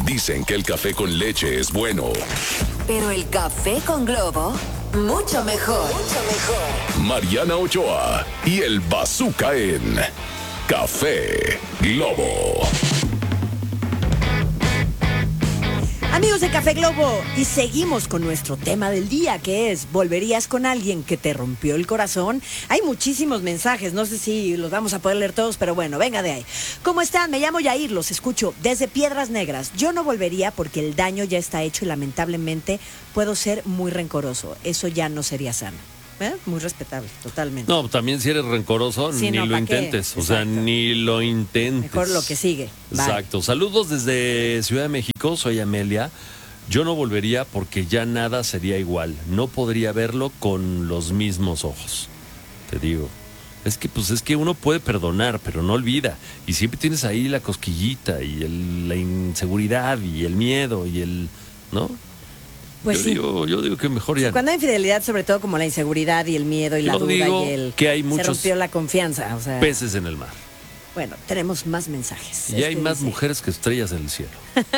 Dicen que el café con leche es bueno. Pero el café con Globo, mucho mejor. Mucho mejor. Mariana Ochoa y el Bazooka en Café Globo. Amigos de Café Globo, y seguimos con nuestro tema del día, que es: ¿volverías con alguien que te rompió el corazón? Hay muchísimos mensajes, no sé si los vamos a poder leer todos, pero bueno, venga de ahí. ¿Cómo están? Me llamo Yair, los escucho desde Piedras Negras. Yo no volvería porque el daño ya está hecho y lamentablemente puedo ser muy rencoroso. Eso ya no sería sano. Muy respetable, totalmente. No, también si eres rencoroso, Sí, ni no, lo ¿pa' qué? intentes. O sea, Exacto. ni lo intentes. Mejor lo que sigue. Bye. Exacto. Saludos desde Ciudad de México, soy Amelia. Yo no volvería porque ya nada sería igual. No podría verlo con los mismos ojos. Te digo. Es que uno puede perdonar, pero no olvida. Y siempre tienes ahí la cosquillita y la inseguridad y el miedo y el... ¿no? Pues sí. Yo digo que mejor ya... Cuando hay infidelidad, sobre todo como la inseguridad y el miedo y la Yo duda digo y el... que hay se muchos rompió la confianza, o sea... peces en el mar. Bueno, tenemos más mensajes. Y hay más dice: mujeres que estrellas en el cielo.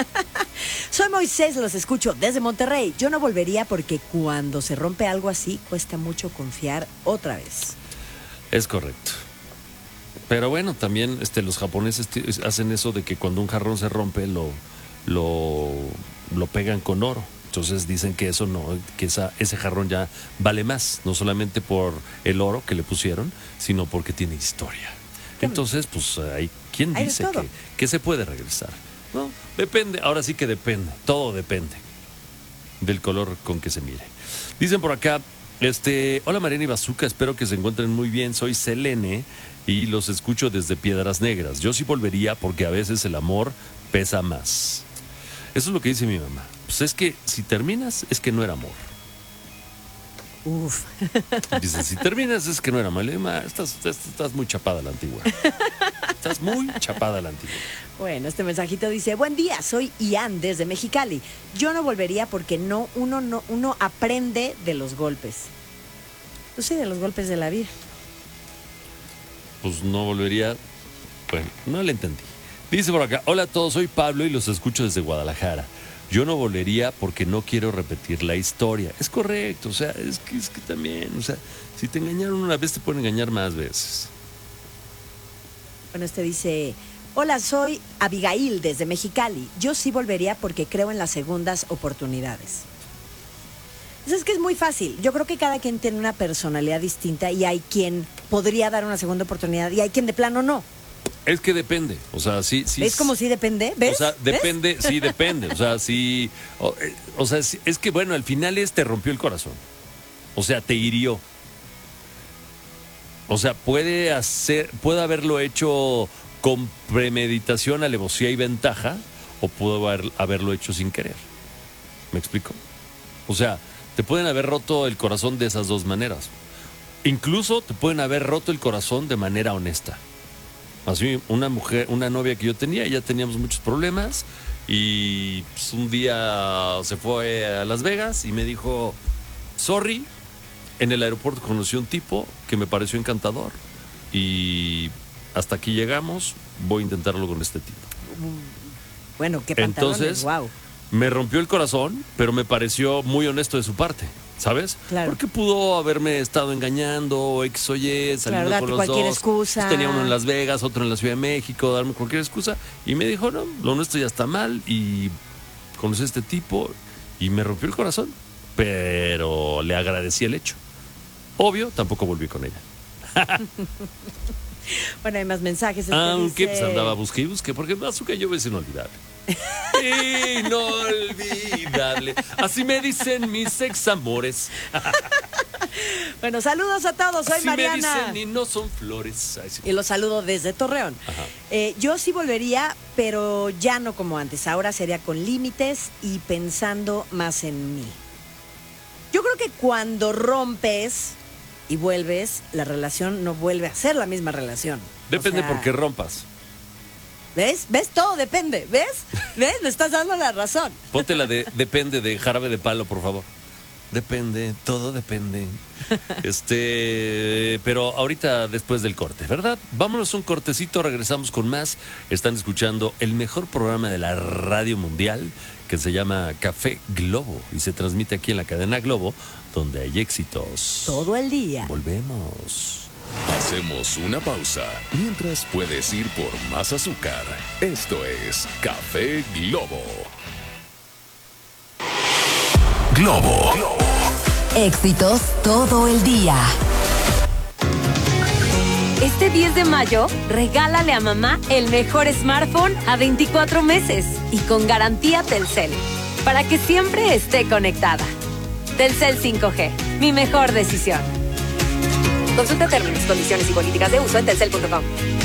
Soy Moisés, los escucho desde Monterrey. Yo no volvería porque cuando se rompe algo así, cuesta mucho confiar otra vez. Es correcto. Pero bueno, también los japoneses hacen eso de que cuando un jarrón se rompe lo pegan con oro. Entonces dicen que eso no, que ese jarrón ya vale más, no solamente por el oro que le pusieron, sino porque tiene historia. Entonces, pues ¿quién Hay de dice todo. que se puede regresar? No, depende, ahora sí que depende, todo depende del color con que se mire. Dicen por acá, hola Mariana y Bazooka, espero que se encuentren muy bien, soy Selene y los escucho desde Piedras Negras. Yo sí volvería porque a veces el amor pesa más. Eso es lo que dice mi mamá. Pues es que si terminas, es que no era amor. Uf. Dice, si terminas, es que no era amor. Le digo, "Ma, estás muy chapada a la antigua. Estás muy chapada a la antigua". Bueno, este mensajito dice: buen día, soy Ian desde Mexicali. Yo no volvería porque uno aprende de los golpes. Pues sí, de los golpes de la vida. Pues no volvería. Bueno, no le entendí. Dice por acá, hola a todos, soy Pablo y los escucho desde Guadalajara. Yo no volvería porque no quiero repetir la historia. Es correcto, o sea, es que también, o sea, si te engañaron una vez, te pueden engañar más veces. Bueno, este dice: hola, soy Abigail desde Mexicali. Yo sí volvería porque creo en las segundas oportunidades. Pues es que es muy fácil. Yo creo que cada quien tiene una personalidad distinta y hay quien podría dar una segunda oportunidad y hay quien de plano no. Es que depende, o sea, sí. ¿Ves como sí depende? ¿Ves? O sea, depende, sí depende, o sea, sí, o sea, sí, es que bueno, al final te rompió el corazón, o sea, te hirió. O sea, puede haberlo hecho con premeditación, alevosía y ventaja, o pudo haberlo hecho sin querer. ¿Me explico? O sea, te pueden haber roto el corazón de esas dos maneras. Incluso te pueden haber roto el corazón de manera honesta. Así, una novia que yo tenía, ya teníamos muchos problemas y pues, un día se fue a Las Vegas y me dijo, sorry, en el aeropuerto conocí a un tipo que me pareció encantador y hasta aquí llegamos, voy a intentarlo con este tipo. Bueno, qué pantalones, Entonces, wow. me rompió el corazón, pero me pareció muy honesto de su parte. ¿Sabes? Claro. Porque pudo haberme estado engañando, X o Y, saliendo Claro, con los cualquier dos. excusa. Pues tenía uno en Las Vegas, otro en la Ciudad de México, darme cualquier excusa. Y me dijo, no, lo nuestro ya está mal. Y conocí a este tipo y me rompió el corazón. Pero le agradecí el hecho. Obvio, tampoco volví con ella. Bueno, hay más mensajes. Aunque dice... pues andaba busque y busque, porque Bazooka yo es inolvidable. Inolvidable. Así me dicen mis examores. Bueno, saludos a todos, soy Así Mariana. me dicen y no son flores. Ay, sí. Y los saludo desde Torreón. Yo sí volvería, pero ya no como antes. Ahora sería con límites y pensando más en mí. Yo creo que cuando rompes y vuelves, la relación no vuelve a ser la misma relación. Depende O sea, por qué rompas. ¿Ves? ¿Ves? Todo depende. ¿Ves? ¿Ves? Me estás dando la razón. Ponte la de depende de Jarabe de Palo, por favor. Depende, todo depende. Pero ahorita después del corte, ¿verdad? Vámonos un cortecito, regresamos con más. Están escuchando el mejor programa de la radio mundial que se llama Café Globo y se transmite aquí en la cadena Globo, donde hay éxitos. Todo el día. Volvemos. Hacemos una pausa. Mientras puedes ir por más azúcar. Esto es Café Globo. Globo. Éxitos todo el día. Este 10 de mayo, regálale a mamá el mejor smartphone a 24 meses y con garantía Telcel, para que siempre esté conectada. Telcel 5G, mi mejor decisión. Consulta términos, condiciones y políticas de uso en telcel.com.